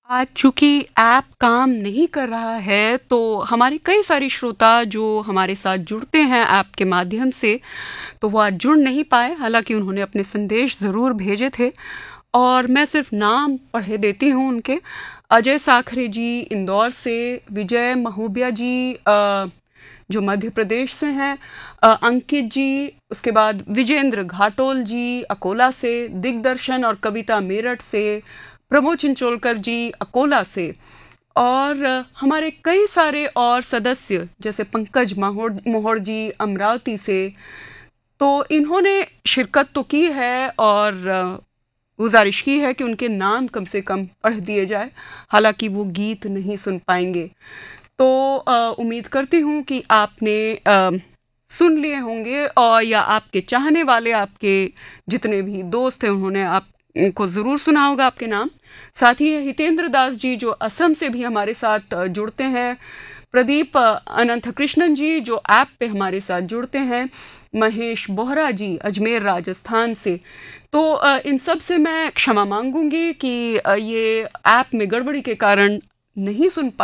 आज चूंकि ऐप काम नहीं कर रहा है तो हमारे कई सारे श्रोता जो हमारे साथ जुड़ते हैं ऐप के माध्यम से तो वो आज जुड़ नहीं पाए। हालांकि उन्होंने अपने संदेश ज़रूर भेजे थे और मैं सिर्फ नाम पढ़े देती हूँ उनके। अजय साखरे जी इंदौर से, विजय महोबिया जी जो मध्य प्रदेश से हैं, अंकित जी, उसके बाद विजेंद्र घाटोल जी अकोला से, दिग्दर्शन और कविता मेरठ से, प्रमोद चिंचोलकर जी अकोला से, और हमारे कई सारे और सदस्य जैसे पंकज मोहर जी अमरावती से। तो इन्होंने शिरकत तो की है और गुजारिश की है कि उनके नाम कम से कम पढ़ दिए जाए। हालांकि वो गीत नहीं सुन पाएंगे। तो उम्मीद करती हूँ कि आपने सुन लिए होंगे और या आपके चाहने वाले, आपके जितने भी दोस्त हैं उन्होंने आपको ज़रूर सुना होगा आपके नाम। साथ ही हितेंद्र दास जी जो असम से भी हमारे साथ जुड़ते हैं, प्रदीप अनंत कृष्णन जी जो ऐप पे हमारे साथ जुड़ते हैं, महेश बोहरा जी अजमेर राजस्थान से। तो इन सब से मैं क्षमा मांगूंगी कि ये ऐप में गड़बड़ी के कारण नहीं सुन